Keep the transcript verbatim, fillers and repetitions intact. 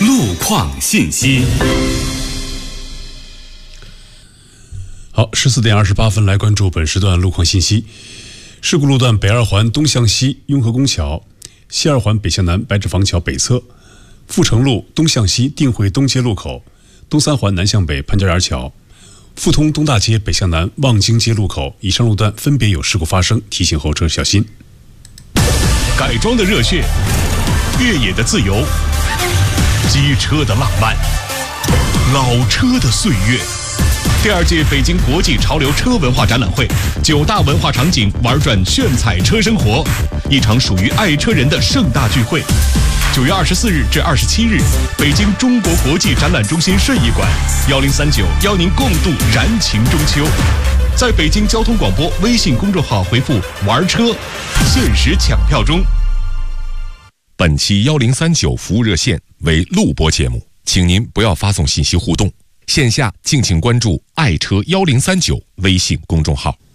路况信息。好，十四点二十八分，来关注本时段路况信息。事故路段北二环东向西雍和宫桥，西二环北向南白纸坊桥北侧，阜成路东向西定慧东街路口，东三环南向北潘家园桥，富通东大街北向南望京街路口，以上路段分别有事故发生，提醒后车小心。 改装的热血，越野的自由，机车的浪漫，老车的岁月。第二届北京国际潮流车文化展览会，九大文化场景玩转炫彩车生活，一场属于爱车人的盛大聚会。九月二十四日至二十七日，北京中国国际展览中心顺义馆，幺零三九邀您共度燃情中秋。在北京交通广播微信公众号回复“玩车”，限时抢票中。 本期幺零三九服务热线为录播节目，请您不要发送信息互动。线下敬请关注爱车幺零三九微信公众号。